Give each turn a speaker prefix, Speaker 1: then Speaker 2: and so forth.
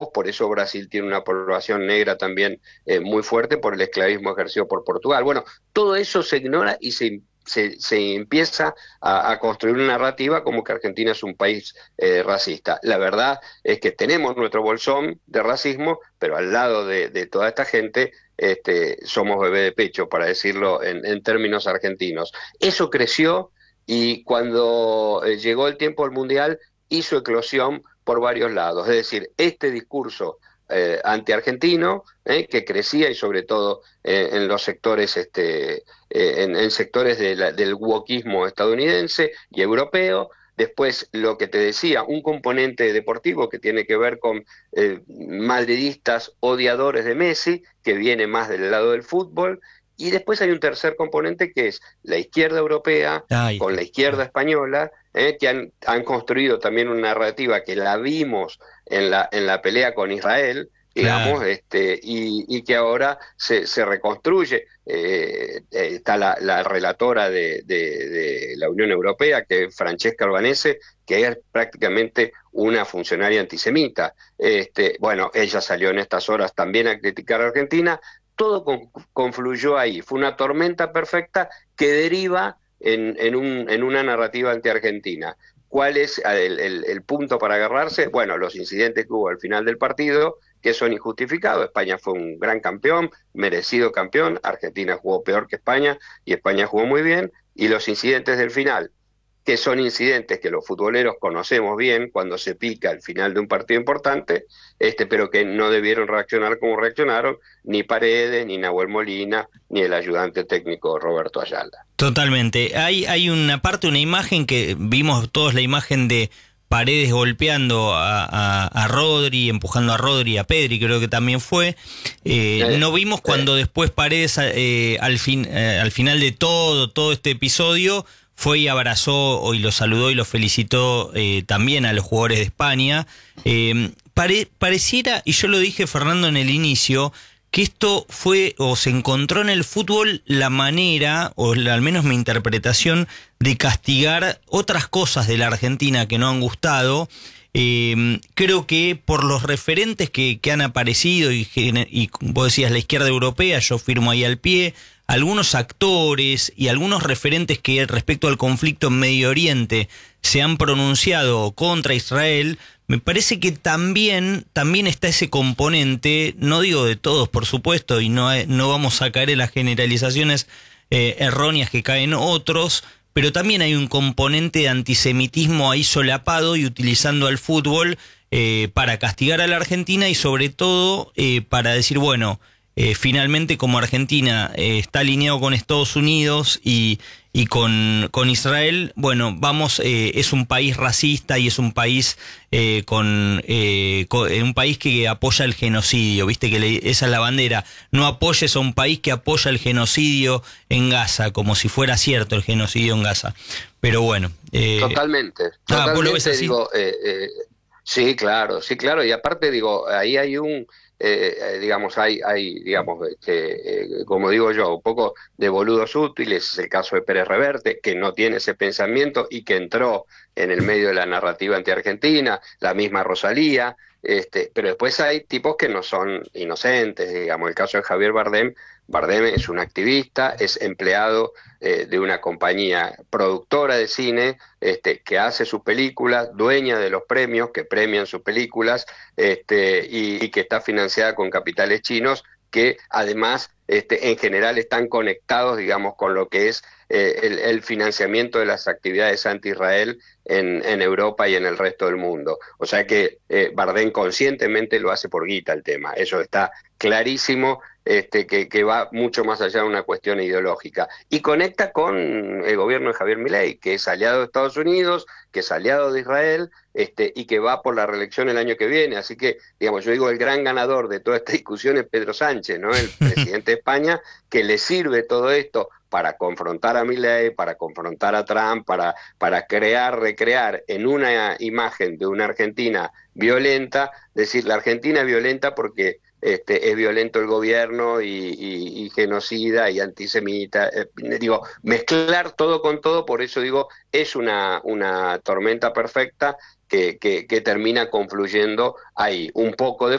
Speaker 1: esclavos, por eso Brasil tiene una población negra también muy fuerte por el esclavismo ejercido por Portugal. Bueno, todo eso se ignora y se empieza a construir una narrativa como que Argentina es un país racista. La verdad es que tenemos nuestro bolsón de racismo, pero al lado de toda esta gente somos bebé de pecho, para decirlo en términos argentinos. Eso creció y cuando llegó el tiempo del Mundial hizo eclosión por varios lados. Es decir, este discurso anti-argentino, que crecía y sobre todo en los sectores, en sectores del wokismo estadounidense y europeo. Después, lo que te decía, un componente deportivo que tiene que ver con madridistas odiadores de Messi, que viene más del lado del fútbol. Y después hay un tercer componente que es la izquierda europea
Speaker 2: Ay,
Speaker 1: con la izquierda española, que han construido también una narrativa que la vimos en la pelea con Israel, digamos,
Speaker 2: claro.
Speaker 1: y que ahora se reconstruye. Está la relatora de la Unión Europea, que es Francesca Albanese, que es prácticamente una funcionaria antisemita. Bueno, ella salió en estas horas también a criticar a Argentina. Todo confluyó ahí. Fue una tormenta perfecta que deriva en una narrativa anti-argentina. ¿Cuál es el punto para agarrarse? Bueno, los incidentes que hubo al final del partido, que son injustificados. España fue un gran campeón, merecido campeón. Argentina jugó peor que España y España jugó muy bien. Y los incidentes del final, que son incidentes que los futboleros conocemos bien cuando se pica al final de un partido importante, pero que no debieron reaccionar como reaccionaron ni Paredes, ni Nahuel Molina, ni el ayudante técnico Roberto Ayala.
Speaker 2: Totalmente. Hay una parte, una imagen que vimos todos, la imagen de Paredes golpeando a Rodri, empujando a Rodri, a Pedri creo que también fue. No vimos cuando después Paredes al final de todo este episodio fue y abrazó y lo saludó y lo felicitó también a los jugadores de España. Pareciera, y yo lo dije, Fernando, en el inicio, que esto fue o se encontró en el fútbol la manera, o al menos mi interpretación, de castigar otras cosas de la Argentina que no han gustado. Creo que por los referentes que han aparecido y vos decías la izquierda europea, yo firmo ahí al pie, algunos actores y algunos referentes que respecto al conflicto en Medio Oriente se han pronunciado contra Israel. Me parece que también está ese componente, no digo de todos por supuesto, y no vamos a caer en las generalizaciones erróneas que caen otros, pero también hay un componente de antisemitismo ahí solapado y utilizando al fútbol para castigar a la Argentina y sobre todo para decir, bueno, finalmente como Argentina está alineado con Estados Unidos y con Israel, bueno, es un país racista y es un país un país que apoya el genocidio, viste que esa es la bandera, no apoyes a un país que apoya el genocidio en Gaza, como si fuera cierto el genocidio en Gaza. Pero bueno.
Speaker 1: Totalmente,
Speaker 2: ¿Vos lo ves
Speaker 1: totalmente,
Speaker 2: así?
Speaker 1: digo, sí, claro, y aparte digo, ahí hay digamos, digamos, como digo yo, un poco de boludos útiles. Es el caso de Pérez Reverte, que no tiene ese pensamiento y que entró en el medio de la narrativa anti-argentina, la misma Rosalía, pero después hay tipos que no son inocentes, digamos, el caso de Javier Bardem. Bardem es un activista, es empleado de una compañía productora de cine, que hace sus películas, dueña de los premios que premian sus películas, y que está financiada con capitales chinos, que además en general están conectados, digamos, con lo que es el financiamiento de las actividades anti-Israel en Europa y en el resto del mundo. O sea que Bardem conscientemente lo hace por guita el tema, eso está clarísimo, que va mucho más allá de una cuestión ideológica. Y conecta con el gobierno de Javier Milei, que es aliado de Estados Unidos, que es aliado de Israel, y que va por la reelección el año que viene. Así que, digamos, yo digo, el gran ganador de toda esta discusión es Pedro Sánchez, ¿no? El presidente de España, que le sirve todo esto para confrontar a Milei, para confrontar a Trump, para recrear en una imagen de una Argentina violenta, decir, la Argentina es violenta porque es violento el gobierno y genocida y antisemita. Digo, mezclar todo con todo, por eso digo, es una tormenta perfecta que termina confluyendo ahí. Un poco de